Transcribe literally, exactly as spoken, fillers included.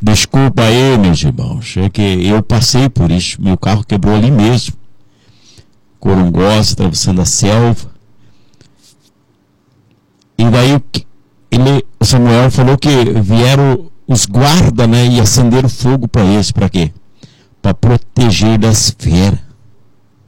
Desculpa aí, meus irmãos, é que eu passei por isso, meu carro quebrou ali mesmo, Corongosa, atravessando a selva, e daí ele, o Samuel falou que vieram os guardas, né, e acenderam fogo para eles, para quê? Para proteger das feras.